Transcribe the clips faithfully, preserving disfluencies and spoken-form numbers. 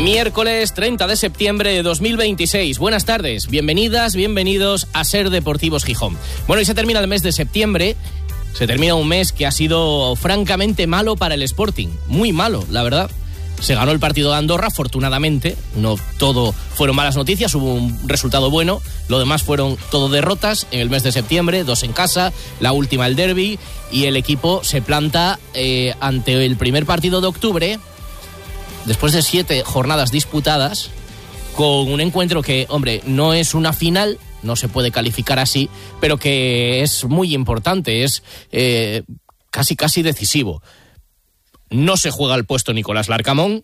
Miércoles treinta de septiembre de dos mil veintiséis. Buenas tardes, bienvenidas, bienvenidos a Ser Deportivos Gijón. Bueno, y se termina el mes de septiembre. Se termina un mes que ha sido francamente malo para el Sporting. Muy malo, la verdad. Se ganó el partido de Andorra, afortunadamente. No todo fueron malas noticias, hubo un resultado bueno. Lo demás fueron todo derrotas en el mes de septiembre, dos en casa, la última el derbi. Y el equipo se planta eh, ante el primer partido de octubre, después de siete jornadas disputadas, con un encuentro que, hombre, no es una final, no se puede calificar así, pero que es muy importante, es eh, casi casi decisivo. No se juega el puesto Nicolás Larcamón,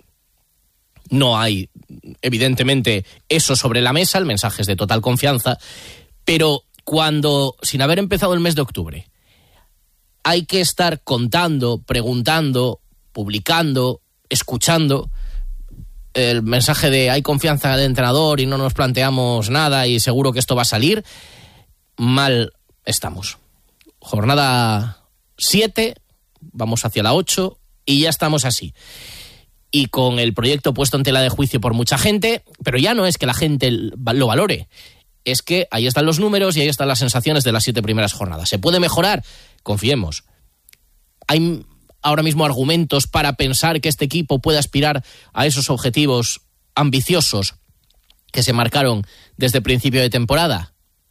no hay, evidentemente, eso sobre la mesa, el mensaje es de total confianza, pero cuando, sin haber empezado el mes de octubre, hay que estar contando, preguntando, publicando, escuchando el mensaje de hay confianza del entrenador y no nos planteamos nada y seguro que esto va a salir, mal estamos. Jornada siete, vamos hacia la ocho y ya estamos así. Y con el proyecto puesto en tela de juicio por mucha gente, pero ya no es que la gente lo valore, es que ahí están los números y ahí están las sensaciones de las siete primeras jornadas. ¿Se puede mejorar? Confiemos. Hay ahora mismo argumentos para pensar que este equipo puede aspirar a esos objetivos ambiciosos que se marcaron desde el principio de temporada.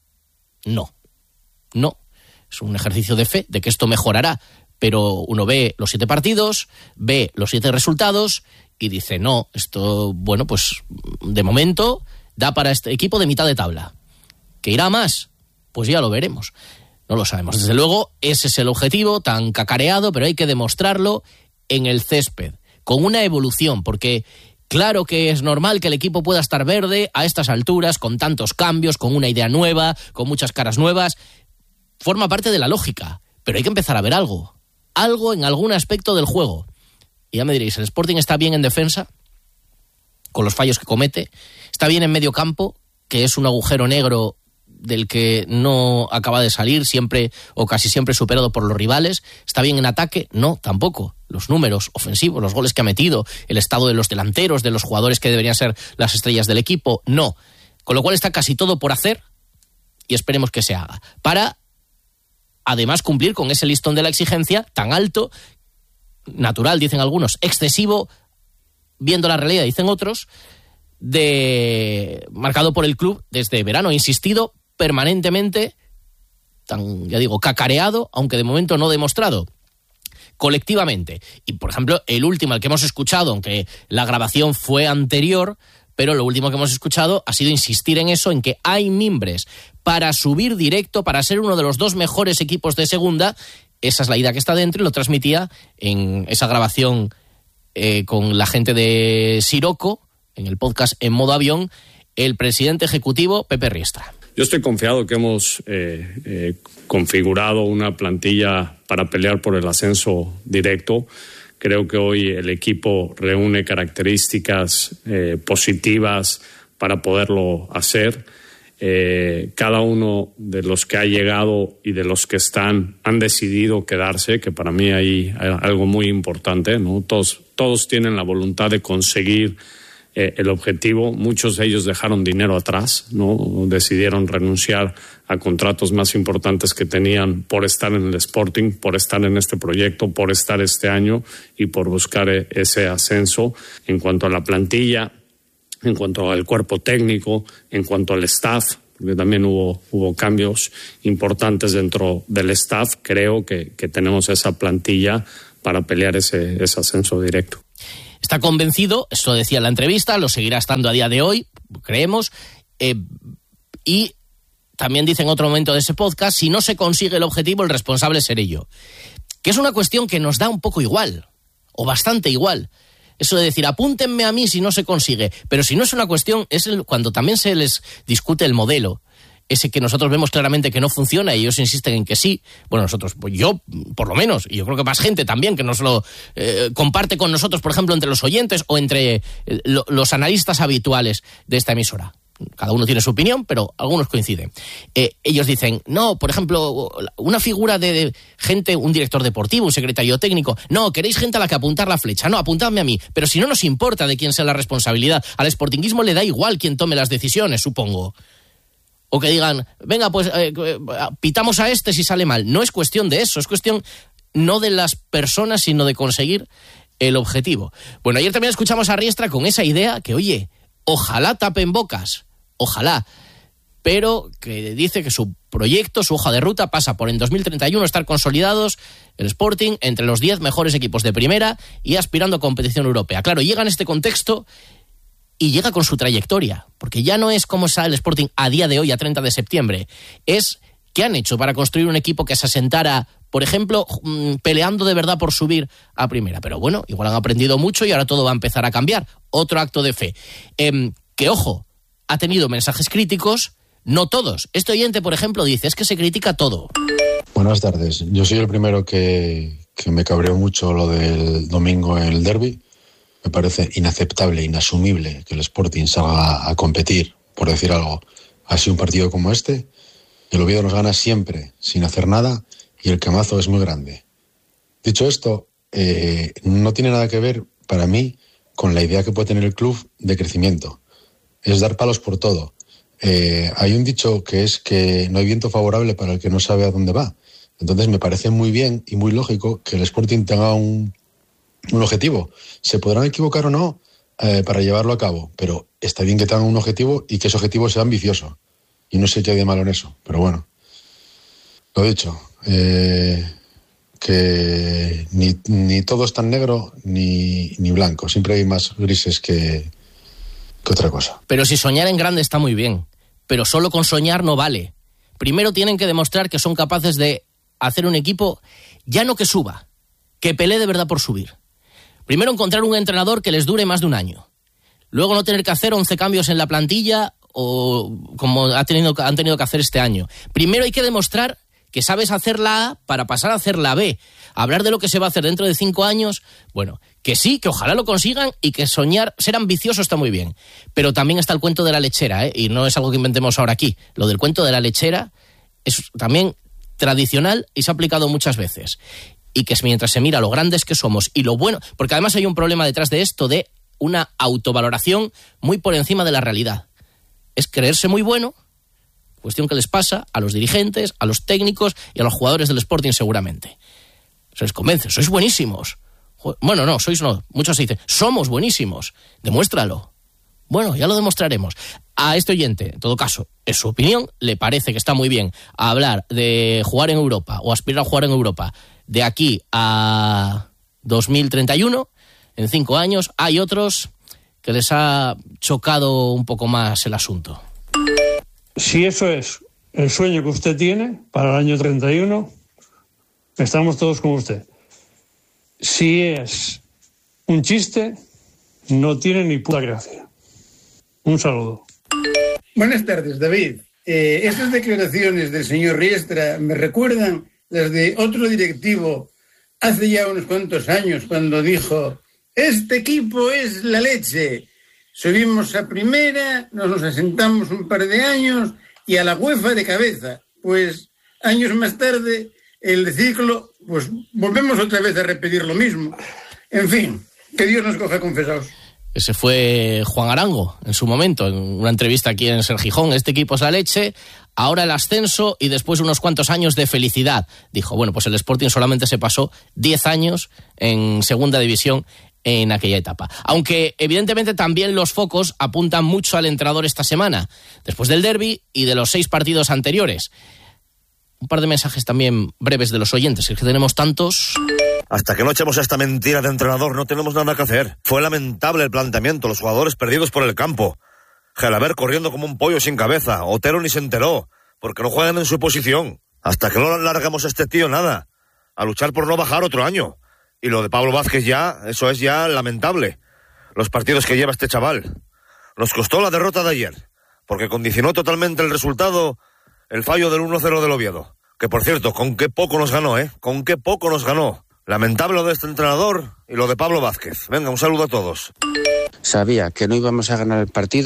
No, no. Es un ejercicio de fe de que esto mejorará, pero uno ve los siete partidos, ve los siete resultados y dice, no, esto, bueno, pues de momento da para este equipo de mitad de tabla. ¿Que irá más? Pues ya lo veremos. No lo sabemos. Desde luego, ese es el objetivo tan cacareado, pero hay que demostrarlo en el césped, con una evolución, porque claro que es normal que el equipo pueda estar verde a estas alturas, con tantos cambios, con una idea nueva, con muchas caras nuevas. Forma parte de la lógica, pero hay que empezar a ver algo. Algo en algún aspecto del juego. Y ya me diréis, ¿el Sporting está bien en defensa? Con los fallos que comete. ¿Está bien en medio campo? Que es un agujero negro del que no acaba de salir, siempre o casi siempre superado por los rivales. ¿Está bien en ataque? No, tampoco. Los números ofensivos, los goles que ha metido, el estado de los delanteros, de los jugadores que deberían ser las estrellas del equipo, no. Con lo cual está casi todo por hacer y esperemos que se haga. Para, además, cumplir con ese listón de la exigencia tan alto, natural, dicen algunos, excesivo, viendo la realidad, dicen otros, de marcado por el club desde verano, insistido permanentemente, tan, ya digo, cacareado, aunque de momento no demostrado, colectivamente. Y, por ejemplo, el último, el que hemos escuchado, aunque la grabación fue anterior, pero lo último que hemos escuchado ha sido insistir en eso, en que hay mimbres para subir directo, para ser uno de los dos mejores equipos de segunda. Esa es la idea que está dentro y lo transmitía en esa grabación eh, con la gente de Siroco, en el podcast En Modo Avión, el presidente ejecutivo Pepe Riestra. Yo estoy confiado que hemos eh, eh, configurado una plantilla para pelear por el ascenso directo. Creo que hoy el equipo reúne características eh, positivas para poderlo hacer. Eh, cada uno de los que ha llegado y de los que están han decidido quedarse, que para mí hay, hay algo muy importante, ¿no? Todos, todos tienen la voluntad de conseguir Eh, el objetivo. Muchos de ellos dejaron dinero atrás, ¿no? Decidieron renunciar a contratos más importantes que tenían por estar en el Sporting, por estar en este proyecto, por estar este año y por buscar ese ascenso. En cuanto a la plantilla, en cuanto al cuerpo técnico, en cuanto al staff, porque también hubo, hubo cambios importantes dentro del staff, creo que, que tenemos esa plantilla para pelear ese, ese ascenso directo. Está convencido, eso decía en la entrevista, lo seguirá estando a día de hoy, creemos, eh, y también dice en otro momento de ese podcast, si no se consigue el objetivo, el responsable seré yo. Que es una cuestión que nos da un poco igual, o bastante igual. Eso de decir, apúntenme a mí si no se consigue, pero si no es una cuestión, es el, cuando también se les discute el modelo, ese que nosotros vemos claramente que no funciona y ellos insisten en que sí. Bueno, nosotros, pues yo, por lo menos, y yo creo que más gente también que nos lo eh, comparte con nosotros, por ejemplo, entre los oyentes o entre eh, lo, los analistas habituales de esta emisora. cada uno tiene su opinión, pero algunos coinciden. Eh, ellos dicen, no, por ejemplo, una figura de, de gente, un director deportivo, un secretario técnico, no, queréis gente a la que apuntar la flecha, no, apuntadme a mí, pero si no nos importa de quién sea la responsabilidad, al sportinguismo le da igual quién tome las decisiones, supongo. O que digan, venga, pues eh, pitamos a este si sale mal. No es cuestión de eso, es cuestión no de las personas, sino de conseguir el objetivo. Bueno, ayer también escuchamos a Riestra con esa idea que, oye, ojalá tapen bocas, ojalá, pero que dice que su proyecto, su hoja de ruta pasa por en dos mil treinta y uno estar consolidados el Sporting entre los diez mejores equipos de primera y aspirando a competición europea. Claro, llega en este contexto y llega con su trayectoria, porque ya no es cómo está el Sporting a día de hoy, a treinta de septiembre, es qué han hecho para construir un equipo que se asentara, por ejemplo, peleando de verdad por subir a primera. Pero bueno, igual han aprendido mucho y ahora todo va a empezar a cambiar. Otro acto de fe. Eh, que, ojo, ha tenido mensajes críticos, no todos. Este oyente, por ejemplo, dice, es que se critica todo. Buenas tardes. Yo soy el primero que, que me cabreó mucho lo del domingo en el derbi. Me parece inaceptable, inasumible que el Sporting salga a competir, por decir algo, así un partido como este. El Oviedo nos gana siempre, sin hacer nada, y el camazo es muy grande. Dicho esto, eh, no tiene nada que ver, para mí, con la idea que puede tener el club de crecimiento. Es dar palos por todo. Eh, hay un dicho que es que no hay viento favorable para el que no sabe a dónde va. Entonces me parece muy bien y muy lógico que el Sporting tenga un, un objetivo. Se podrán equivocar o no eh, para llevarlo a cabo, pero está bien que tengan un objetivo y que ese objetivo sea ambicioso. Y no sé qué hay de malo en eso, pero bueno. Lo dicho, eh, que ni, ni todo es tan negro ni, ni blanco. Siempre hay más grises que, que otra cosa. Pero si soñar en grande está muy bien, pero solo con soñar no vale. Primero tienen que demostrar que son capaces de hacer un equipo, ya no que suba, que pelee de verdad por subir. Primero encontrar un entrenador que les dure más de un año. Luego no tener que hacer once cambios en la plantilla o como ha tenido, han tenido que hacer este año. Primero hay que demostrar que sabes hacer la A para pasar a hacer la B. Hablar de lo que se va a hacer dentro de cinco años, bueno, que sí, que ojalá lo consigan y que soñar, ser ambicioso está muy bien. Pero también está el cuento de la lechera, ¿eh? Y no es algo que inventemos ahora aquí. Lo del cuento de la lechera es también tradicional y se ha aplicado muchas veces. Y que es mientras se mira lo grandes que somos y lo bueno, porque además hay un problema detrás de esto de una autovaloración muy por encima de la realidad. Es creerse muy bueno, cuestión que les pasa a los dirigentes, a los técnicos y a los jugadores del Sporting seguramente. Se les convence, sois buenísimos. Bueno, no, sois no, muchos se dicen, somos buenísimos, demuéstralo. Bueno, ya lo demostraremos. A este oyente, en todo caso, es su opinión, le parece que está muy bien hablar de jugar en Europa o aspirar a jugar en Europa de aquí a dos mil treinta y uno, en cinco años. Hay otros que les ha chocado un poco más el asunto. Si eso es el sueño que usted tiene para el año treinta y uno, estamos todos con usted. Si es un chiste, no tiene ni puta gracia. Un saludo. Buenas tardes, David. Eh, estas declaraciones del señor Riestra me recuerdan las de otro directivo hace ya unos cuantos años, cuando dijo: este equipo es la leche. Subimos a primera, nos asentamos un par de años y a la UEFA de cabeza. Pues años más tarde, el ciclo, pues volvemos otra vez a repetir lo mismo. En fin, que Dios nos coja confesados. Ese fue Juan Arango en su momento, en una entrevista aquí en Ser Gijón. Este equipo es la leche, ahora el ascenso y después unos cuantos años de felicidad. Dijo, bueno, pues el Sporting solamente se pasó diez años en segunda división en aquella etapa. Aunque evidentemente también los focos apuntan mucho al entrenador esta semana, después del derbi y de los seis partidos anteriores. Un par de mensajes también breves de los oyentes, es que tenemos tantos. Hasta que no echemos esta mentira de entrenador no tenemos nada que hacer. Fue lamentable el planteamiento, los jugadores perdidos por el campo. Gelaber corriendo como un pollo sin cabeza. Otero ni se enteró, porque no juegan en su posición. Hasta que no largamos a este tío, nada. A luchar por no bajar otro año. Y lo de Pablo Vázquez ya, eso es ya lamentable. Los partidos que lleva este chaval. Nos costó la derrota de ayer, porque condicionó totalmente el resultado el fallo del uno cero del Oviedo. Que por cierto, con qué poco nos ganó, ¿eh? Con qué poco nos ganó. Lamentable lo de este entrenador y lo de Pablo Vázquez. Venga, un saludo a todos. Sabía que no íbamos a ganar el partido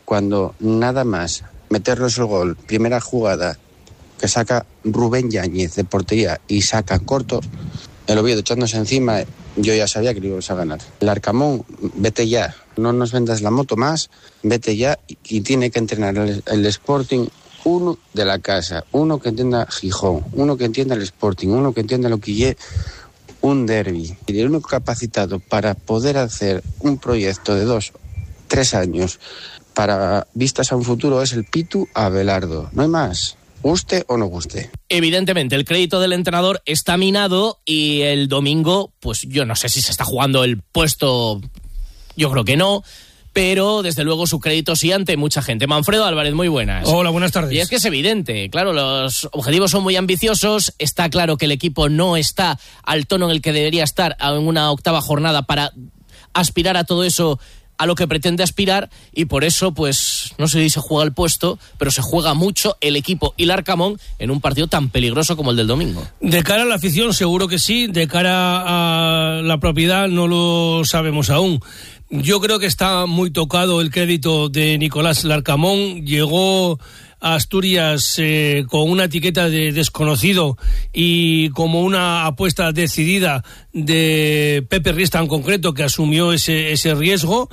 cuando nada más meternos el gol, primera jugada que saca Rubén Yáñez de portería y saca corto, el Oviedo echándose encima, yo ya sabía que lo íbamos a ganar. El Arcamón, vete ya, no nos vendas la moto más, vete ya, y tiene que entrenar el, el Sporting uno de la casa, uno que entienda Gijón, uno que entienda el Sporting, uno que entienda lo que lleve un derbi. Y el único capacitado para poder hacer un proyecto de dos, tres años para vistas a un futuro es el Pitu Abelardo, no hay más. Guste o no guste. Evidentemente, el crédito del entrenador está minado y el domingo, pues yo no sé si se está jugando el puesto, yo creo que no, pero desde luego su crédito sí ante mucha gente. Manfredo Álvarez, muy buenas. Hola, buenas tardes. Y es que es evidente, claro, los objetivos son muy ambiciosos, está claro que el equipo no está al tono en el que debería estar en una octava jornada para aspirar a todo eso a lo que pretende aspirar, y por eso, pues, no sé si se juega el puesto, pero se juega mucho el equipo y el Arcamón en un partido tan peligroso como el del domingo. De cara a la afición, seguro que sí. De cara a la propiedad, no lo sabemos aún. Yo creo que está muy tocado el crédito de Nicolás Larcamón. Llegó a Asturias eh, con una etiqueta de desconocido y como una apuesta decidida de Pepe Riesta en concreto, que asumió ese, ese riesgo.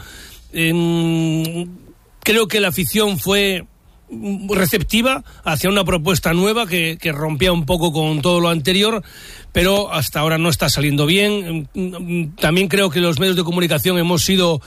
Eh, creo que la afición fue receptiva hacia una propuesta nueva que, que rompía un poco con todo lo anterior, pero hasta ahora no está saliendo bien. También creo que los medios de comunicación hemos sido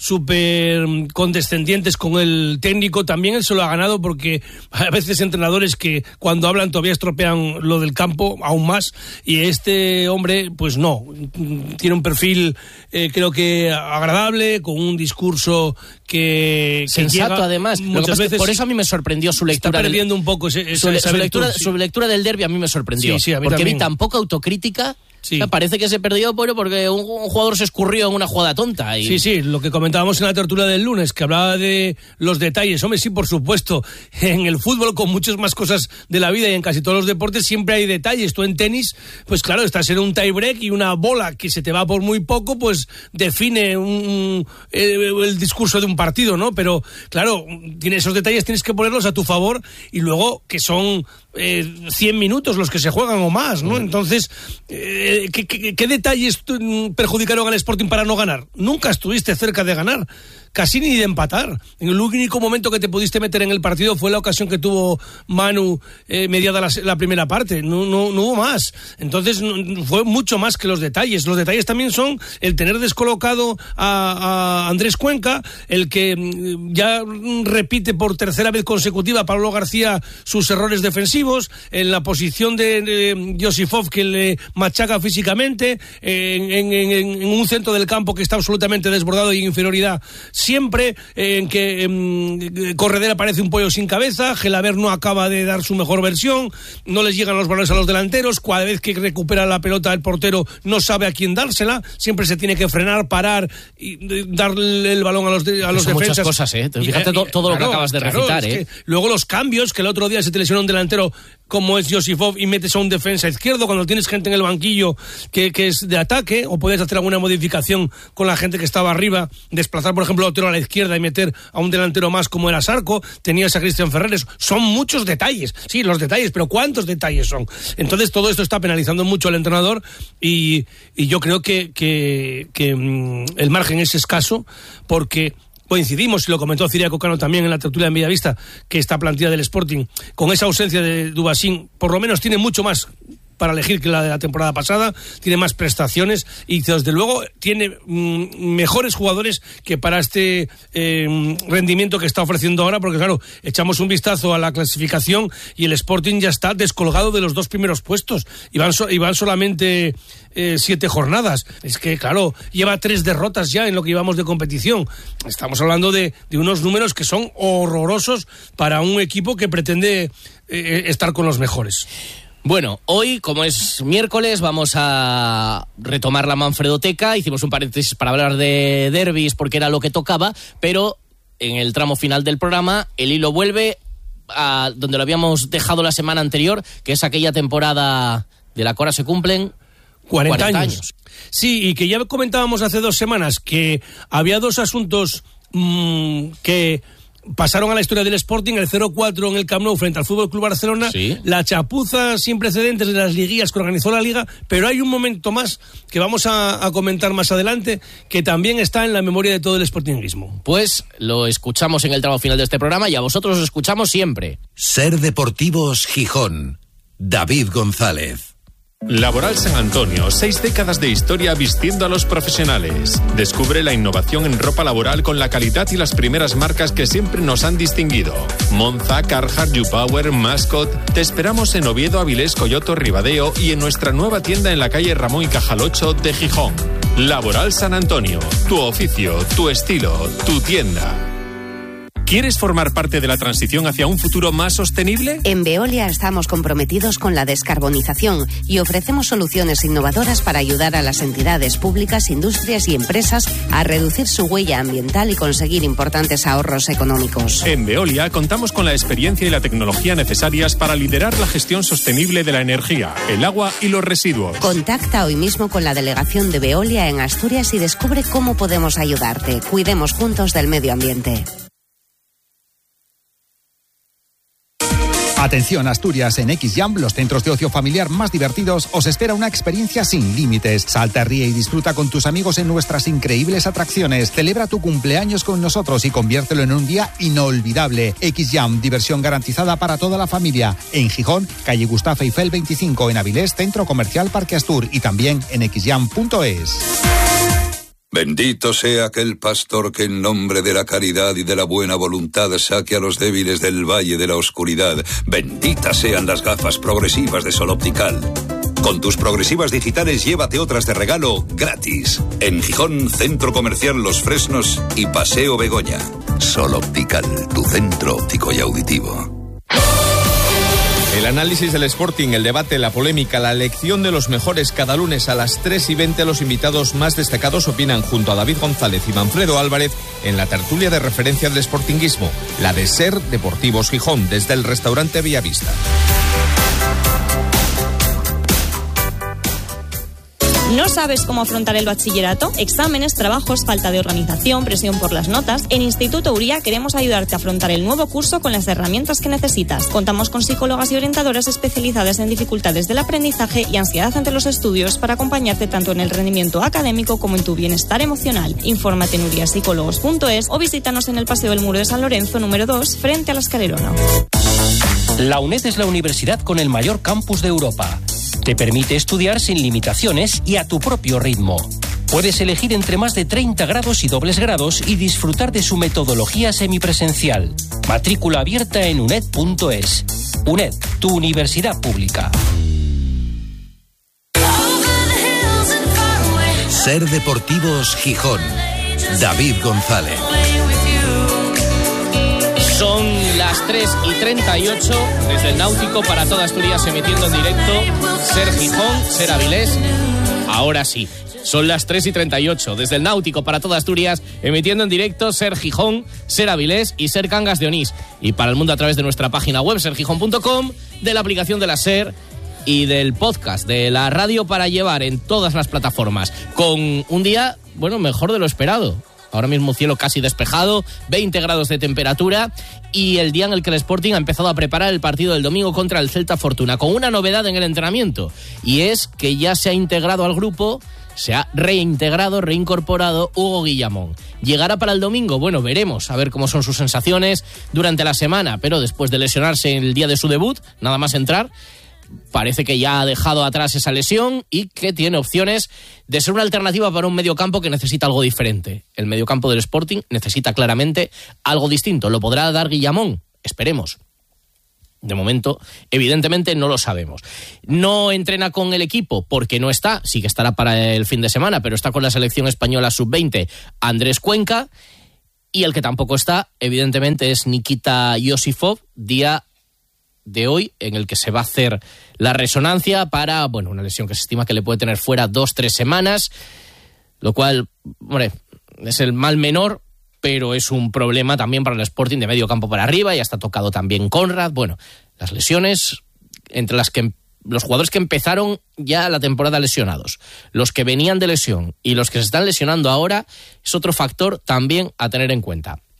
súper condescendientes con el técnico. También él se lo ha ganado, porque a veces entrenadores que cuando hablan todavía estropean lo del campo aún más, y este hombre pues no, tiene un perfil eh, creo que agradable, con un discurso que, que sensato llega además. Muchas veces por eso a mí me sorprendió su lectura. Está perdiendo del, un poco ese, esa, su, esa su, virtud, lectura, sí. su lectura del derbi a mí me sorprendió, sí, sí, a mí porque también. vi tan poca autocrítica. Sí. O sea, parece que se perdió bueno, porque un, un jugador se escurrió en una jugada tonta. Y... Sí, sí, lo que comentábamos en la tertulia del lunes, que hablaba de los detalles. Hombre, sí, por supuesto, en el fútbol, con muchas más cosas de la vida y en casi todos los deportes, siempre hay detalles. Tú en tenis, pues claro, estás en un tie break y una bola que se te va por muy poco, pues define un, el, el discurso de un partido, ¿no? Pero, claro, tiene esos detalles, tienes que ponerlos a tu favor, y luego que son eh, cien minutos los que se juegan o más, ¿no? Entonces, eh, ¿qué, qué, qué detalles perjudicaron al Sporting para no ganar? Nunca estuviste cerca de ganar, casi ni de empatar. En el único momento que te pudiste meter en el partido fue la ocasión que tuvo Manu eh, mediada la, la primera parte, no, no, no hubo más. Entonces no, fue mucho más que los detalles. Los detalles también son el tener descolocado a, a Andrés Cuenca, el que ya repite por tercera vez consecutiva Pablo García sus errores defensivos, en la posición de, de Josifov, que le machaca físicamente, en, en, en, en un centro del campo que está absolutamente desbordado y en inferioridad siempre, en que en, Corredera parece un pollo sin cabeza, Gelaber no acaba de dar su mejor versión, no les llegan los balones a los delanteros, cada vez que recupera la pelota el portero no sabe a quién dársela, siempre se tiene que frenar, parar y darle el balón a los, de, a los son defensas. Muchas cosas, ¿eh? Fíjate y, todo, todo claro, lo que acabas de claro, recitar, es ¿eh? Luego los cambios, que el otro día se te lesiona un delantero como es Josifov y metes a un defensa izquierdo cuando tienes gente en el banquillo que, que es de ataque, o puedes hacer alguna modificación con la gente que estaba arriba, desplazar por ejemplo a Otero a la izquierda y meter a un delantero más como era Sarco, tenías a Cristian Ferreres. Son muchos detalles, sí, los detalles, pero ¿cuántos detalles son? Entonces todo esto está penalizando mucho al entrenador, y, y yo creo que, que, que mmm, el margen es escaso, porque coincidimos, y lo comentó Ciriaco Cano también en la tertulia en Bellavista, que esta plantilla del Sporting, con esa ausencia de Dubasín, por lo menos tiene mucho más para elegir que la de la temporada pasada, tiene más prestaciones y desde luego tiene mm, mejores jugadores que para este eh, rendimiento que está ofreciendo ahora, porque claro, echamos un vistazo a la clasificación y el Sporting ya está descolgado de los dos primeros puestos y van, so, y van solamente eh, siete jornadas. Es que claro, lleva tres derrotas ya en lo que llevamos de competición. Estamos hablando de, de unos números que son horrorosos para un equipo que pretende eh, estar con los mejores. Bueno, hoy, como es miércoles, vamos a retomar la Manfredoteca. Hicimos un paréntesis para hablar de derbis porque era lo que tocaba, pero en el tramo final del programa el hilo vuelve a donde lo habíamos dejado la semana anterior, que es aquella temporada de la que ahora se cumplen cuarenta, cuarenta años. años. Sí, y que ya comentábamos hace dos semanas que había dos asuntos mmm, que pasaron a la historia del Sporting, el cero cuatro en el Camp Nou frente al Fútbol Club Barcelona, ¿Sí? La chapuza sin precedentes de las liguillas que organizó la Liga, pero hay un momento más que vamos a, a comentar más adelante, que también está en la memoria de todo el sportinguismo. Pues lo escuchamos en el tramo final de este programa y a vosotros os escuchamos siempre. Ser Deportivos Gijón. David González. Laboral San Antonio, seis décadas de historia vistiendo a los profesionales. Descubre la innovación en ropa laboral con la calidad y las primeras marcas que siempre nos han distinguido. Monza, Carhartt, YouPower, Mascot. Te esperamos en Oviedo, Avilés, Coyoto, Ribadeo y en nuestra nueva tienda en la calle Ramón y Cajal ocho de Gijón. Laboral San Antonio, tu oficio, tu estilo, tu tienda. ¿Quieres formar parte de la transición hacia un futuro más sostenible? En Veolia estamos comprometidos con la descarbonización y ofrecemos soluciones innovadoras para ayudar a las entidades públicas, industrias y empresas a reducir su huella ambiental y conseguir importantes ahorros económicos. En Veolia contamos con la experiencia y la tecnología necesarias para liderar la gestión sostenible de la energía, el agua y los residuos. Contacta hoy mismo con la delegación de Veolia en Asturias y descubre cómo podemos ayudarte. Cuidemos juntos del medio ambiente. Atención Asturias, en X-Jam, los centros de ocio familiar más divertidos, os espera una experiencia sin límites. Salta, ríe y disfruta con tus amigos en nuestras increíbles atracciones. Celebra tu cumpleaños con nosotros y conviértelo en un día inolvidable. X-Jam, diversión garantizada para toda la familia. En Gijón, calle Gustavo Eiffel veinticinco, en Avilés, Centro Comercial Parque Astur y también en x jam punto es. Bendito sea aquel pastor que en nombre de la caridad y de la buena voluntad saque a los débiles del valle de la oscuridad. Benditas sean las gafas progresivas de Sol Optical. Con tus progresivas digitales llévate otras de regalo gratis. En Gijón, Centro Comercial Los Fresnos y Paseo Begoña. Sol Optical, tu centro óptico y auditivo. El análisis del Sporting, el debate, la polémica, la elección de los mejores. Cada lunes a las tres y veinte los invitados más destacados opinan junto a David González y Manfredo Álvarez en la tertulia de referencia del sportinguismo, la de Ser Deportivos Gijón, desde el restaurante Villavista. ¿No sabes cómo afrontar el bachillerato? Exámenes, trabajos, falta de organización, presión por las notas. En Instituto Uría queremos ayudarte a afrontar el nuevo curso con las herramientas que necesitas. Contamos con psicólogas y orientadoras especializadas en dificultades del aprendizaje y ansiedad ante los estudios para acompañarte tanto en el rendimiento académico como en tu bienestar emocional. Infórmate en uriapsicólogos punto es o visítanos en el Paseo del Muro de San Lorenzo número dos, frente a la Escalerona. La UNED es la universidad con el mayor campus de Europa. Te permite estudiar sin limitaciones y a tu propio ritmo. Puedes elegir entre más de treinta grados y dobles grados y disfrutar de su metodología semipresencial. Matrícula abierta en uned punto es. UNED, tu universidad pública. Ser Deportivos Gijón. David González. Son las tres y treinta y ocho desde el Náutico para toda Asturias, emitiendo en directo Ser Gijón, Ser Avilés. Ahora sí, son las tres y treinta y ocho desde el Náutico para toda Asturias, emitiendo en directo Ser Gijón, Ser Avilés y Ser Cangas de Onís. Y para el mundo a través de nuestra página web ser gijón punto com, de la aplicación de la Ser y del podcast de la radio para llevar en todas las plataformas. Con un día, bueno, mejor de lo esperado. Ahora mismo cielo casi despejado, veinte grados de temperatura y el día en el que el Sporting ha empezado a preparar el partido del domingo contra el Celta Fortuna, con una novedad en el entrenamiento, y es que ya se ha integrado al grupo, se ha reintegrado, reincorporado Hugo Guillamón. ¿Llegará para el domingo? Bueno, veremos, a ver cómo son sus sensaciones durante la semana, pero después de lesionarse en el día de su debut, nada más entrar, parece que ya ha dejado atrás esa lesión y que tiene opciones de ser una alternativa para un mediocampo que necesita algo diferente. El mediocampo del Sporting necesita claramente algo distinto. ¿Lo podrá dar Guillamón? Esperemos. De momento, evidentemente, no lo sabemos. No entrena con el equipo porque no está, sí que estará para el fin de semana, pero está con la selección española sub veinte, Andrés Cuenca, y el que tampoco está, evidentemente, es Nikita Yosifov, día de hoy, en el que se va a hacer la resonancia para, bueno, una lesión que se estima que le puede tener fuera dos, tres semanas, lo cual, hombre, es el mal menor, pero es un problema también para el Sporting de medio campo para arriba. Ya está tocado también Conrad. Bueno, las lesiones, entre las que los jugadores que empezaron ya la temporada lesionados, los que venían de lesión y los que se están lesionando ahora, es otro factor también a tener en cuenta.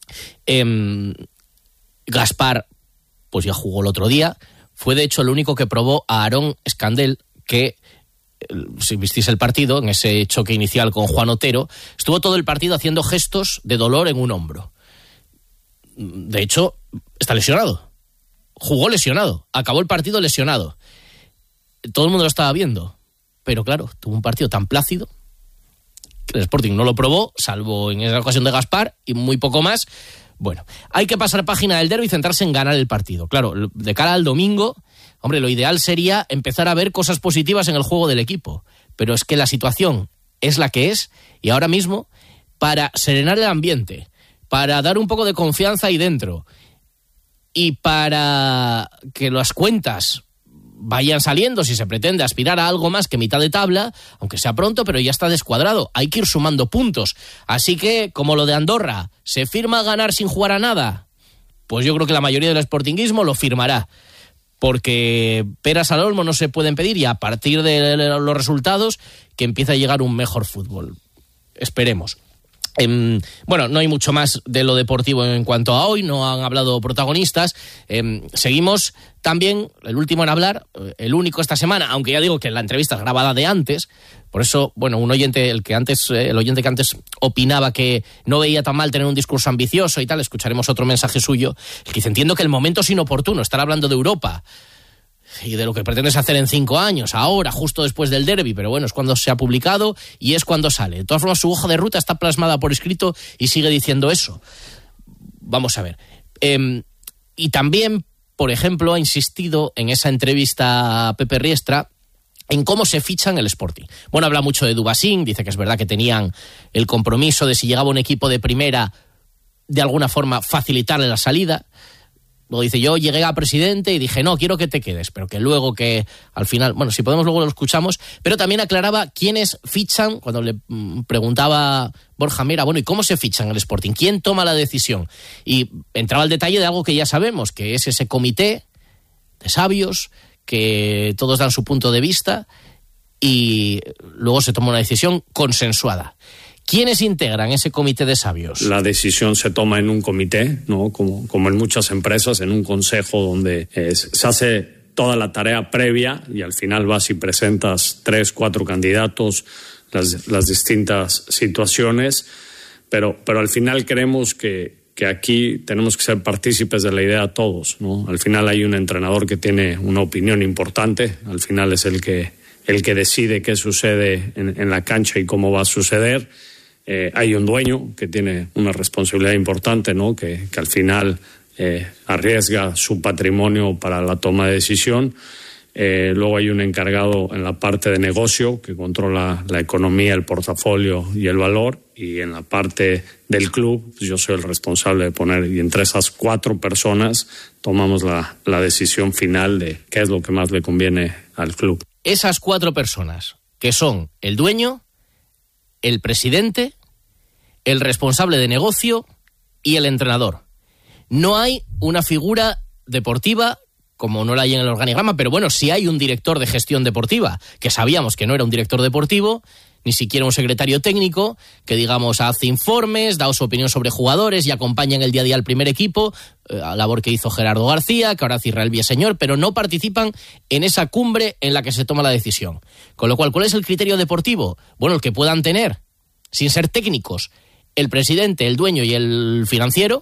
Eh, Gaspar, pues ya jugó el otro día. Fue de hecho el único que probó a Aarón Escandel, que, si visteis el partido, en ese choque inicial con Juan Otero, estuvo todo el partido haciendo gestos de dolor en un hombro. De hecho, está lesionado. Jugó lesionado. Acabó el partido lesionado. Todo el mundo lo estaba viendo. Pero claro, tuvo un partido tan plácido que el Sporting no lo probó, salvo en esa ocasión de Gaspar, y muy poco más. Bueno, hay que pasar página del derbi y centrarse en ganar el partido. Claro, de cara al domingo, hombre, lo ideal sería empezar a ver cosas positivas en el juego del equipo. Pero es que la situación es la que es, y ahora mismo, para serenar el ambiente, para dar un poco de confianza ahí dentro, y para que las cuentas vayan saliendo, si se pretende aspirar a algo más que mitad de tabla, aunque sea pronto, pero ya está descuadrado, hay que ir sumando puntos. Así que, como lo de Andorra, ¿se firma ganar sin jugar a nada? Pues yo creo que la mayoría del sportinguismo lo firmará, porque peras al olmo no se pueden pedir, y a partir de los resultados que empieza a llegar un mejor fútbol. Esperemos. Eh, bueno, no hay mucho más de lo deportivo en cuanto a hoy, no han hablado protagonistas. Eh, seguimos también, el último en hablar, el único esta semana, aunque ya digo que la entrevista es grabada de antes, por eso, bueno, un oyente, el que antes, eh, el oyente que antes opinaba que no veía tan mal tener un discurso ambicioso y tal, escucharemos otro mensaje suyo, el que dice: entiendo que el momento es inoportuno, estar hablando de Europa y de lo que pretendes hacer en cinco años, ahora, justo después del derbi, pero bueno, es cuando se ha publicado y es cuando sale. De todas formas, su hoja de ruta está plasmada por escrito y sigue diciendo eso. Vamos a ver. Eh, y también, por ejemplo, ha insistido en esa entrevista a Pepe Riestra en cómo se fichan el Sporting. Bueno, habla mucho de Dubasín, dice que es verdad que tenían el compromiso de, si llegaba un equipo de primera, de alguna forma facilitarle la salida. Lo dice: yo llegué a presidente y dije, no, quiero que te quedes, pero que luego que al final, bueno, si podemos luego lo escuchamos, pero también aclaraba quiénes fichan, cuando le mm, preguntaba Borja Mera, bueno, ¿y cómo se fichan el Sporting? ¿Quién toma la decisión? Y entraba al detalle de algo que ya sabemos, que es ese comité de sabios, que todos dan su punto de vista y luego se toma una decisión consensuada. ¿Quiénes integran ese comité de sabios? La decisión se toma en un comité, ¿no? Como, como en muchas empresas, en un consejo donde eh, se hace toda la tarea previa y al final vas y presentas tres, cuatro candidatos, las, las distintas situaciones, pero, pero al final creemos que, que aquí tenemos que ser partícipes de la idea todos, ¿no? Al final hay un entrenador que tiene una opinión importante, al final es el que, el que decide qué sucede en, en la cancha y cómo va a suceder. Eh, hay un dueño que tiene una responsabilidad importante, ¿no? Que, que al final eh, arriesga su patrimonio para la toma de decisión. Eh, luego hay un encargado en la parte de negocio que controla la economía, el portafolio y el valor. Y en la parte del club, pues yo soy el responsable de poner, y entre esas cuatro personas tomamos la, la decisión final de qué es lo que más le conviene al club. Esas cuatro personas, que son el dueño, el presidente, el responsable de negocio y el entrenador. No hay una figura deportiva, como no la hay en el organigrama, pero bueno, sí hay un director de gestión deportiva, que sabíamos que no era un director deportivo, ni siquiera un secretario técnico, que digamos hace informes, da su opinión sobre jugadores y acompaña en el día a día al primer equipo, eh, labor que hizo Gerardo García, que ahora hace Israel Villaseñor, pero no participan en esa cumbre en la que se toma la decisión. Con lo cual, ¿cuál es el criterio deportivo? Bueno, el que puedan tener, sin ser técnicos, el presidente, el dueño y el financiero,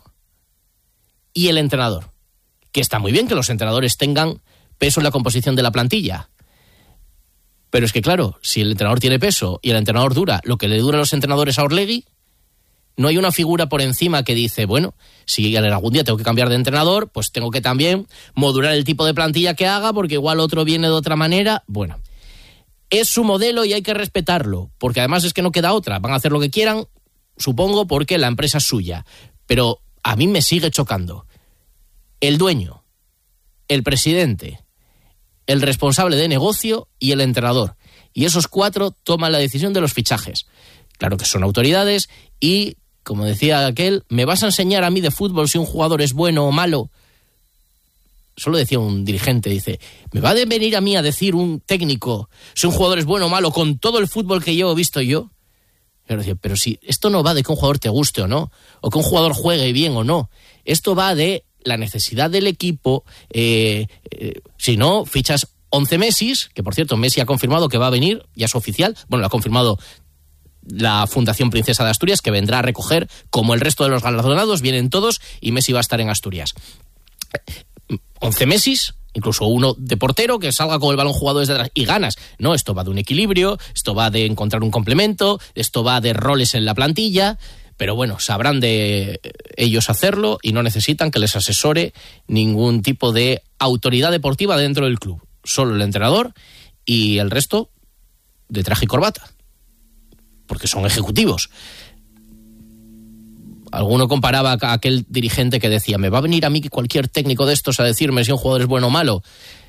y el entrenador. Que está muy bien que los entrenadores tengan peso en la composición de la plantilla. Pero es que, claro, si el entrenador tiene peso y el entrenador dura lo que le dura a los entrenadores a Orlegui, no hay una figura por encima que dice, bueno, si algún día tengo que cambiar de entrenador, pues tengo que también modular el tipo de plantilla que haga, porque igual otro viene de otra manera. Bueno, es su modelo y hay que respetarlo, porque además es que no queda otra. Van a hacer lo que quieran, supongo, porque la empresa es suya. Pero a mí me sigue chocando. El dueño, el presidente, el responsable de negocio y el entrenador. Y esos cuatro toman la decisión de los fichajes. Claro que son autoridades y, como decía aquel, ¿me vas a enseñar a mí de fútbol si un jugador es bueno o malo? Solo decía un dirigente, dice, ¿me va a venir a mí a decir un técnico si un jugador es bueno o malo con todo el fútbol que yo he visto yo? Pero, pero si esto no va de que un jugador te guste o no, o que un jugador juegue bien o no, esto va de la necesidad del equipo. Eh, eh, si no, fichas once Messis, que por cierto Messi ha confirmado que va a venir, ya es oficial, bueno, lo ha confirmado la Fundación Princesa de Asturias, que vendrá a recoger, como el resto de los galardonados, vienen todos y Messi va a estar en Asturias. once Messis, incluso uno de portero, que salga con el balón jugado desde atrás y ganas. No, esto va de un equilibrio, esto va de encontrar un complemento, esto va de roles en la plantilla, pero bueno, sabrán de ellos hacerlo y no necesitan que les asesore ningún tipo de autoridad deportiva dentro del club. Solo el entrenador y el resto de traje y corbata, porque son ejecutivos. Alguno comparaba a aquel dirigente que decía, ¿me va a venir a mí cualquier técnico de estos a decirme si un jugador es bueno o malo?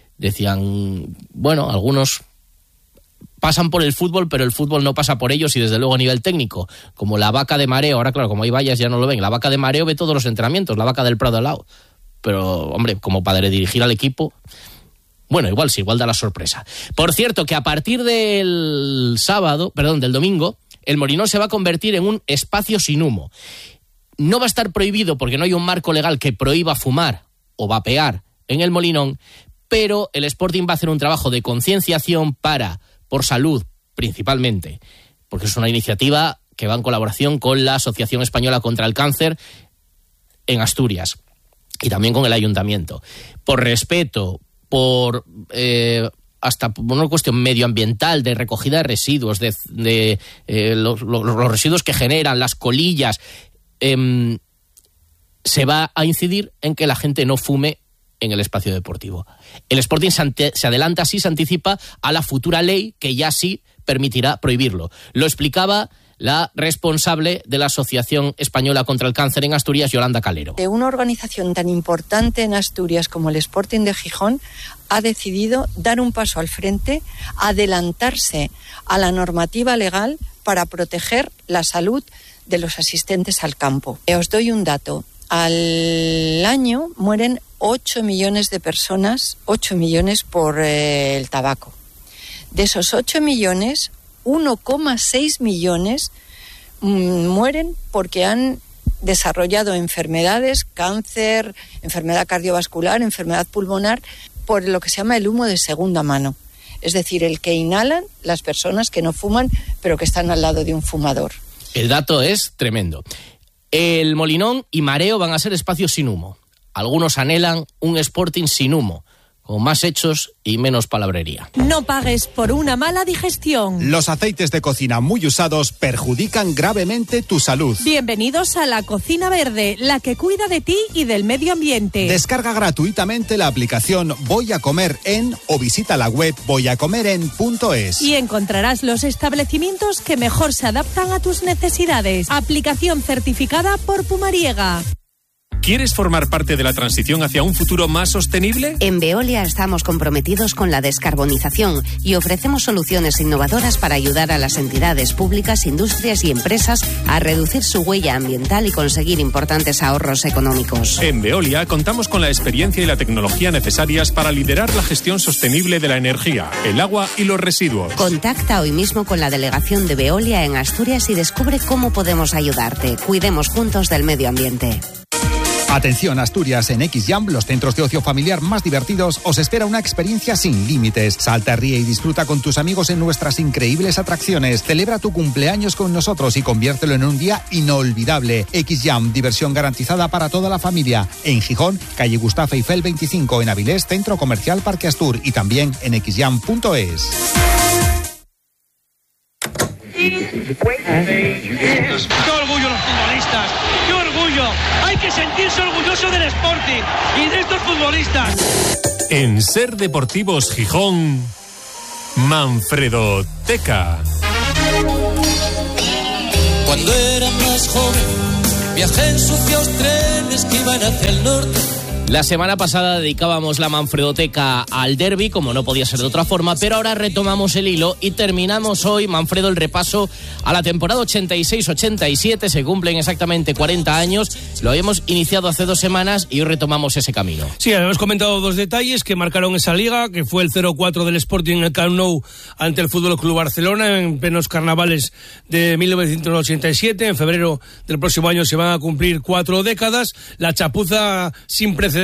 Decían, bueno, algunos pasan por el fútbol, pero el fútbol no pasa por ellos y desde luego a nivel técnico. Como la vaca de mareo, ahora claro, como hay vallas ya no lo ven, la vaca de mareo ve todos los entrenamientos, la vaca del Prado al lado. Pero, hombre, como padre dirigir al equipo, bueno, igual sí, igual da la sorpresa. Por cierto, que a partir del sábado, perdón, del domingo, el Molinón se va a convertir en un espacio sin humo. No va a estar prohibido porque no hay un marco legal que prohíba fumar o vapear en el Molinón, pero el Sporting va a hacer un trabajo de concienciación para, por salud principalmente, porque es una iniciativa que va en colaboración con la Asociación Española contra el Cáncer en Asturias y también con el Ayuntamiento. Por respeto, por eh, hasta por una cuestión medioambiental, de recogida de residuos, de, de eh, los, los, los residuos que generan, las colillas, eh, se va a incidir en que la gente no fume en el espacio deportivo. El Sporting se, ante, se adelanta así, se anticipa a la futura ley que ya sí permitirá prohibirlo. Lo explicaba la responsable de la Asociación Española contra el Cáncer en Asturias, Yolanda Calero. Una organización tan importante en Asturias como el Sporting de Gijón ha decidido dar un paso al frente, adelantarse a la normativa legal para proteger la salud de los asistentes al campo. Os doy un dato. Al año mueren ocho millones de personas, ocho millones por eh, el tabaco. De esos ocho millones, uno coma seis millones mmm, mueren porque han desarrollado enfermedades, cáncer, enfermedad cardiovascular, enfermedad pulmonar, por lo que se llama el humo de segunda mano. Es decir, el que inhalan las personas que no fuman, pero que están al lado de un fumador. El dato es tremendo. El Molinón y Mareo van a ser espacios sin humo. Algunos anhelan un Sporting sin humo, con más hechos y menos palabrería. No pagues por una mala digestión. Los aceites de cocina muy usados perjudican gravemente tu salud. Bienvenidos a la Cocina Verde, la que cuida de ti y del medio ambiente. Descarga gratuitamente la aplicación Voy a Comer En o visita la web voy a comer en punto es. Y encontrarás los establecimientos que mejor se adaptan a tus necesidades. Aplicación certificada por Pumariega. ¿Quieres formar parte de la transición hacia un futuro más sostenible? En Veolia estamos comprometidos con la descarbonización y ofrecemos soluciones innovadoras para ayudar a las entidades públicas, industrias y empresas a reducir su huella ambiental y conseguir importantes ahorros económicos. En Veolia contamos con la experiencia y la tecnología necesarias para liderar la gestión sostenible de la energía, el agua y los residuos. Contacta hoy mismo con la delegación de Veolia en Asturias y descubre cómo podemos ayudarte. Cuidemos juntos del medio ambiente. Atención, Asturias, en X-Jam, los centros de ocio familiar más divertidos, os espera una experiencia sin límites. Salta, ríe y disfruta con tus amigos en nuestras increíbles atracciones. Celebra tu cumpleaños con nosotros y conviértelo en un día inolvidable. X-Jam, diversión garantizada para toda la familia. En Gijón, calle Gustavo Eiffel veinticinco, en Avilés, Centro Comercial Parque Astur y también en x jam punto es. ¡Qué orgullo los futbolistas! ¡Qué orgullo! Hay que sentirse orgulloso del Sporting y de estos futbolistas. En Ser Deportivos Gijón, Manfredo Teca. Cuando era más joven, viajé en sucios trenes que iban hacia el norte. La semana pasada dedicábamos la Manfredoteca al derbi, como no podía ser de otra forma, pero ahora retomamos el hilo y terminamos hoy, Manfredo, el repaso a la temporada ochenta y seis ochenta y siete. Se cumplen exactamente cuarenta años. Lo habíamos iniciado hace dos semanas y hoy retomamos ese camino. Sí, habíamos comentado dos detalles que marcaron esa liga, que fue el cero cuatro del Sporting en el Camp Nou ante el Fútbol Club Barcelona en plenos carnavales de mil novecientos ochenta y siete. En febrero del próximo año se van a cumplir cuatro décadas. La chapuza sin precedentes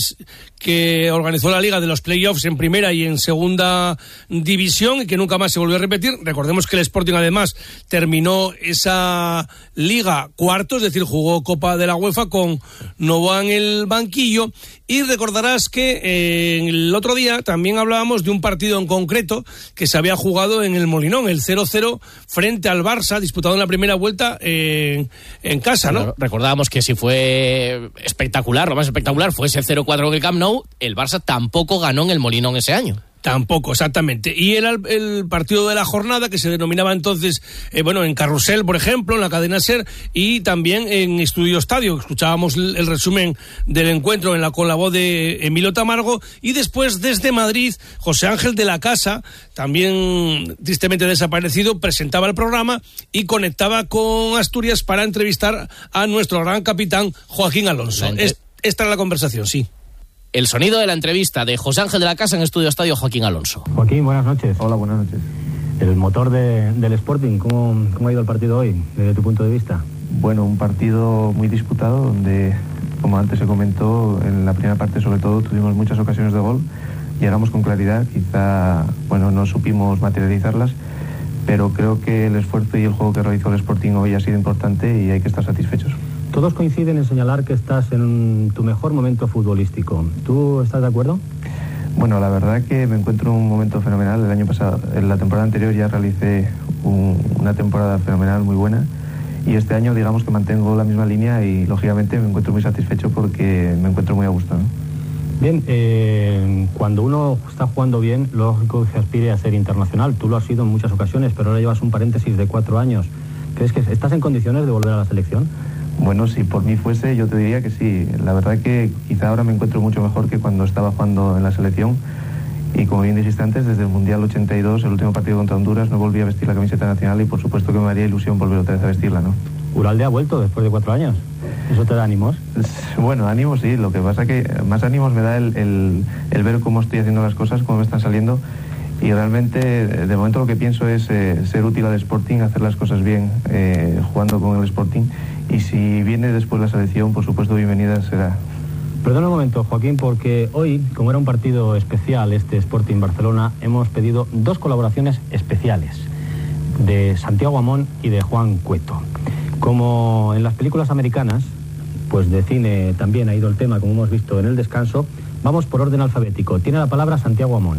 que organizó la Liga de los playoffs en primera y en segunda división y que nunca más se volvió a repetir. Recordemos que el Sporting además terminó esa liga cuarto, es decir, jugó Copa de la UEFA con Novoa en el banquillo. Y recordarás que eh, el otro día también hablábamos de un partido en concreto que se había jugado en el Molinón, el cero cero frente al Barça, disputado en la primera vuelta en, en casa, ¿no? Recordábamos que si fue espectacular, lo más espectacular fue ese cero cuatro en el Camp Nou. El Barça tampoco ganó en el Molinón ese año. Tampoco, exactamente. Y era el, el partido de la jornada que se denominaba entonces, eh, bueno, en Carrusel, por ejemplo, en la cadena SER y también en Estudio Estadio. Escuchábamos el, el resumen del encuentro en la, con la voz de Emilio Tamargo. Y después, desde Madrid, José Ángel de la Casa, también tristemente desaparecido, presentaba el programa y conectaba con Asturias para entrevistar a nuestro gran capitán Joaquín Alonso. Entre... Es, esta era la conversación, sí. El sonido de la entrevista de José Ángel de la Casa en Estudio Estadio, Joaquín Alonso. Joaquín, buenas noches. Hola, buenas noches. El motor de, del Sporting, ¿cómo, ¿cómo ha ido el partido hoy, desde tu punto de vista? Bueno, un partido muy disputado, donde, como antes se comentó, en la primera parte sobre todo tuvimos muchas ocasiones de gol, llegamos con claridad, quizá, bueno, no supimos materializarlas, pero creo que el esfuerzo y el juego que realizó el Sporting hoy ha sido importante y hay que estar satisfechos. Todos coinciden en señalar que estás en tu mejor momento futbolístico. ¿Tú estás de acuerdo? Bueno, la verdad que me encuentro en un momento fenomenal. El año pasado, en la temporada anterior ya realicé un, una temporada fenomenal, muy buena. Y este año, digamos que mantengo la misma línea y, lógicamente, me encuentro muy satisfecho porque me encuentro muy a gusto, ¿no? Bien, eh, cuando uno está jugando bien, lógico que se aspire a ser internacional. Tú lo has sido en muchas ocasiones, pero ahora llevas un paréntesis de cuatro años. ¿Crees que estás en condiciones de volver a la selección? Bueno, si por mí fuese, yo te diría que sí. La verdad que quizá ahora me encuentro mucho mejor que cuando estaba jugando en la selección. Y como bien dijiste antes, desde el Mundial ochenta y dos, el último partido contra Honduras, no volví a vestir la camiseta nacional y por supuesto que me haría ilusión volver otra vez a vestirla, ¿no? Uralde ha vuelto después de cuatro años. ¿Eso te da ánimos? Bueno, ánimos sí. Lo que pasa que más ánimos me da el, el, el ver cómo estoy haciendo las cosas, cómo me están saliendo. Y realmente, de momento lo que pienso es eh, ser útil al Sporting, hacer las cosas bien, eh, jugando con el Sporting. Y si viene después la selección, por supuesto, bienvenida será. Perdona un momento, Joaquín, porque hoy, como era un partido especial, este Sporting Barcelona, hemos pedido dos colaboraciones especiales, de Santiago Amón y de Juan Cueto. Como en las películas americanas, pues de cine también ha ido el tema, como hemos visto en el descanso, vamos por orden alfabético. Tiene la palabra Santiago Amón.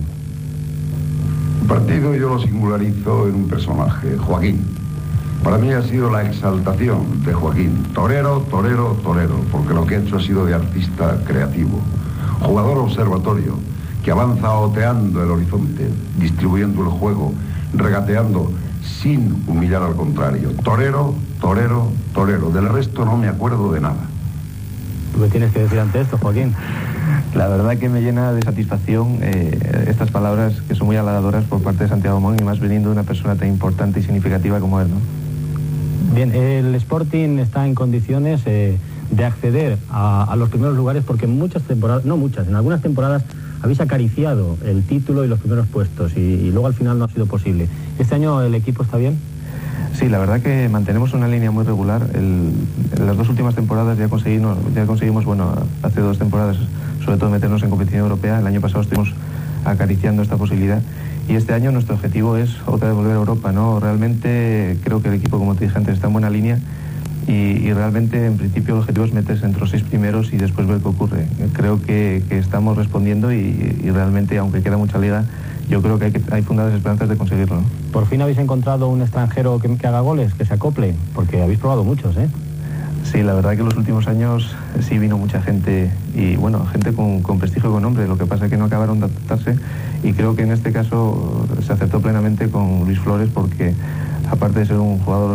El partido yo lo singularizo en un personaje, Joaquín. Para mí ha sido la exaltación de Joaquín. Torero, torero, torero, porque lo que ha hecho ha sido de artista creativo. Jugador observatorio, que avanza oteando el horizonte, distribuyendo el juego, regateando, sin humillar al contrario. Torero, torero, torero. Del resto no me acuerdo de nada. ¿Tú qué tienes que decir ante esto, Joaquín? La verdad que me llena de satisfacción eh, estas palabras que son muy halagadoras por parte de Santiago Amón y más viniendo de una persona tan importante y significativa como él, ¿no? Bien, el Sporting está en condiciones eh, de acceder a, a los primeros lugares porque en muchas temporadas, no muchas, en algunas temporadas habéis acariciado el título y los primeros puestos y, y luego al final no ha sido posible. ¿Este año el equipo está bien? Sí, la verdad que mantenemos una línea muy regular. El, en las dos últimas temporadas ya conseguimos, ya conseguimos, bueno, hace dos temporadas, sobre todo meternos en competición europea. El año pasado estuvimos acariciando esta posibilidad. Y este año nuestro objetivo es otra vez volver a Europa, ¿no? Realmente creo que el equipo, como te dije antes, está en buena línea y, y realmente en principio el objetivo es meterse entre los seis primeros y después ver qué ocurre. Creo que, que estamos respondiendo y, y realmente, aunque queda mucha liga, yo creo que hay, que, hay fundadas esperanzas de conseguirlo, ¿no? ¿Por fin habéis encontrado un extranjero que, que haga goles, que se acople? Porque habéis probado muchos, ¿eh? Sí, la verdad que en los últimos años sí vino mucha gente y bueno, gente con, con prestigio y con nombre, lo que pasa es que no acabaron de adaptarse y creo que en este caso se acertó plenamente con Luis Flores porque aparte de ser un jugador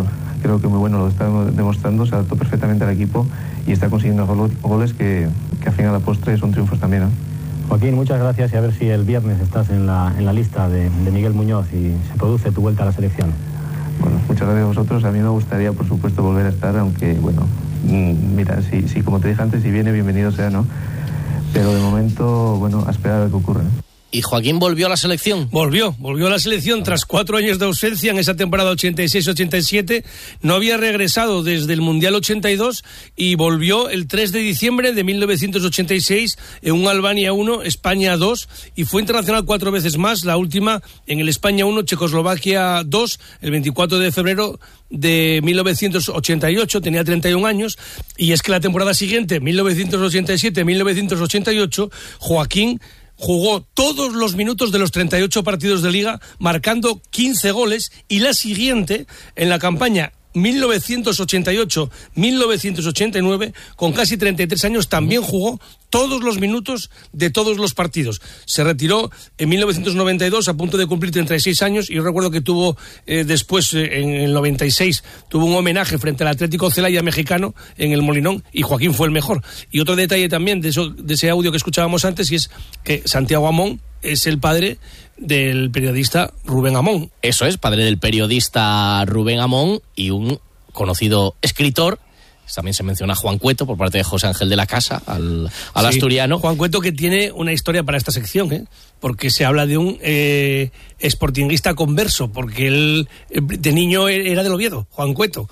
creo que muy bueno, lo está demostrando, se adaptó perfectamente al equipo y está consiguiendo gol, goles que, que al fin y a la postre son triunfos también, ¿no? Joaquín, muchas gracias y a ver si el viernes estás en la, en la lista de, de Miguel Muñoz y se produce tu vuelta a la selección. Bueno, muchas gracias a vosotros. A mí me gustaría, por supuesto, volver a estar, aunque, bueno, mira, si, si como te dije antes, si viene, bienvenido sea, ¿no? Pero de momento, bueno, a esperar a ver qué ocurre. ¿Y Joaquín volvió a la selección? Volvió, volvió a la selección tras cuatro años de ausencia en esa temporada ochenta y seis ochenta y siete. No había regresado desde el Mundial ochenta y dos y volvió el tres de diciembre de mil novecientos ochenta y seis en un Albania uno, España dos, y fue internacional cuatro veces más, la última en el España uno, Checoslovaquia dos, el veinticuatro de febrero de mil novecientos ochenta y ocho, tenía treinta y un años, y es que la temporada siguiente, mil novecientos ochenta y siete mil novecientos ochenta y ocho, Joaquín jugó todos los minutos de los treinta y ocho partidos de Liga, marcando quince goles, y la siguiente, en la campaña mil novecientos ochenta y ocho mil novecientos ochenta y nueve, con casi treinta y tres años, también jugó todos los minutos de todos los partidos. Se retiró en mil novecientos noventa y dos, a punto de cumplir treinta y seis años, y yo recuerdo que tuvo eh, después, eh, en el noventa y seis, tuvo un homenaje frente al Atlético Celaya mexicano en el Molinón, y Joaquín fue el mejor. Y otro detalle también de, eso, de ese audio que escuchábamos antes, y es que Santiago Amón es el padre del periodista Rubén Amón. Eso es, padre del periodista Rubén Amón y un conocido escritor. También se menciona a Juan Cueto por parte de José Ángel de la Casa, al, al sí, asturiano. Juan Cueto, que tiene una historia para esta sección, ¿eh? Porque se habla de un eh, sportinguista converso, porque él de niño era del Oviedo, Juan Cueto.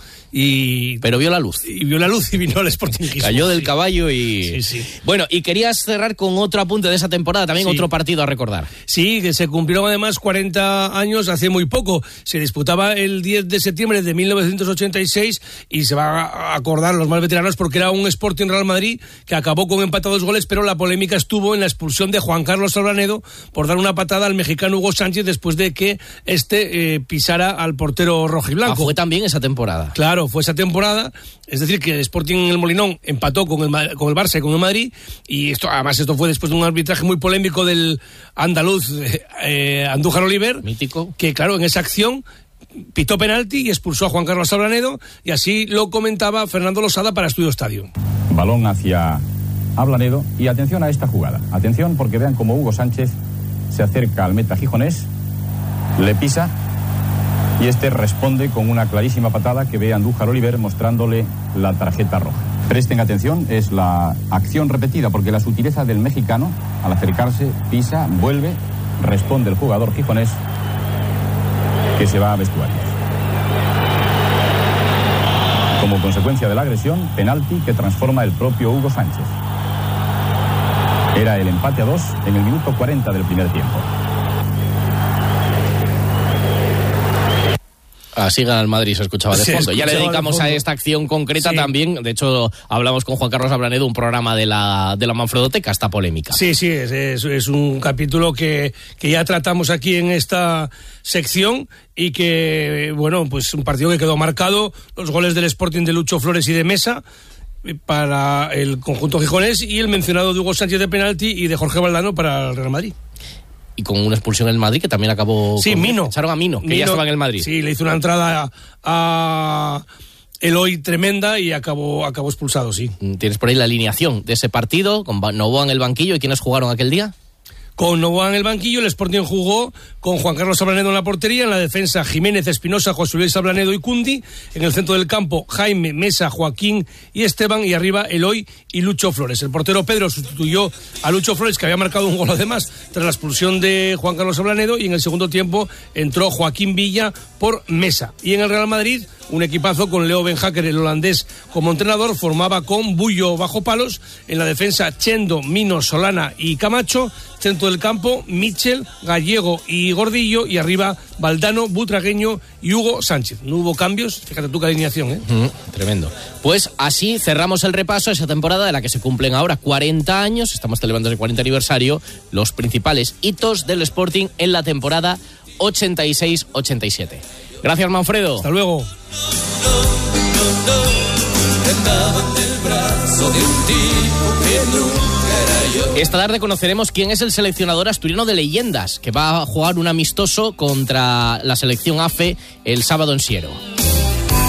Y, Pero vio la luz. Y vio la luz y vino al sportinguismo. Cayó del sí. caballo y... Sí, sí. Bueno, y querías cerrar con otro apunte de esa temporada, también sí. Otro partido a recordar. Sí, que se cumplieron además cuarenta años hace muy poco. Se disputaba el diez de septiembre de mil novecientos ochenta y seis y se va a acordar los más veteranos porque era un Sporting Real Madrid que acabó con empate a dos goles, pero la polémica estuvo en la expulsión de Juan Carlos Sablanedo por dar una patada al mexicano Hugo Sánchez después de que este eh, pisara al portero rojiblanco. Ah, fue también esa temporada. Claro, fue esa temporada, es decir, que el Sporting en el Molinón empató con el, con el Barça y con el Madrid, y esto además esto fue después de un arbitraje muy polémico del andaluz eh, Andújar Oliver, mítico, que claro, en esa acción pitó penalti y expulsó a Juan Carlos Sablanedo, y así lo comentaba Fernando Losada para Estudio Estadio. Balón hacia Ablanedo, y atención a esta jugada, atención porque vean cómo Hugo Sánchez se acerca al meta gijonés, le pisa y este responde con una clarísima patada que ve a Andújar Oliver mostrándole la tarjeta roja. Presten atención, es la acción repetida porque la sutileza del mexicano al acercarse, pisa, vuelve, responde el jugador gijonés que se va a vestuarios. Como consecuencia de la agresión, penalti que transforma el propio Hugo Sánchez. Era el empate a dos en el minuto cuarenta del primer tiempo. Así gana el Madrid, se escuchaba de fondo. Ya le dedicamos a esta acción concreta, sí. También. De hecho, hablamos con Juan Carlos Ablanedo, un programa de la, de la Manfredoteca, esta polémica. Sí, sí, es, es, es un capítulo que, que ya tratamos aquí en esta sección y que, bueno, pues un partido que quedó marcado, los goles del Sporting de Lucho Flores y de Mesa para el conjunto gijonés y el mencionado de Hugo Sánchez de penalti y de Jorge Valdano para el Real Madrid. Y con una expulsión en el Madrid que también acabó... Sí, con... Mino. Echaron a Mino, que Mino, ya estaba en el Madrid. Sí, le hizo una entrada a, a Eloy tremenda y acabó, acabó expulsado, sí. Tienes por ahí la alineación de ese partido, con Novoa en el banquillo. ¿Y quiénes jugaron aquel día? Con Novoa en el banquillo, el Sporting jugó con Juan Carlos Sablanedo en la portería, en la defensa Jiménez, Espinosa, José Luis Sablanedo y Cundi, en el centro del campo Jaime, Mesa, Joaquín y Esteban, y arriba Eloy y Lucho Flores. El portero Pedro sustituyó a Lucho Flores, que había marcado un gol además tras la expulsión de Juan Carlos Sablanedo, y en el segundo tiempo entró Joaquín Villa por Mesa. Y en el Real Madrid, un equipazo con Leo Benhacker, el holandés, como entrenador, formaba con Bullo bajo palos, en la defensa Chendo, Mino, Solana y Camacho, centro del campo Michel, Gallego y Gordillo, y arriba Valdano, Butragueño y Hugo Sánchez. No hubo cambios, fíjate tú qué alineación, ¿eh? Mm, tremendo. Pues así cerramos el repaso a esa temporada de la que se cumplen ahora cuarenta años, estamos celebrando el cuarenta aniversario, los principales hitos del Sporting en la temporada ochenta y seis ochenta y siete. Gracias, Manfredo. Hasta luego. Esta tarde conoceremos quién es el seleccionador asturiano de leyendas, que va a jugar un amistoso contra la selección A F E el sábado en Siero.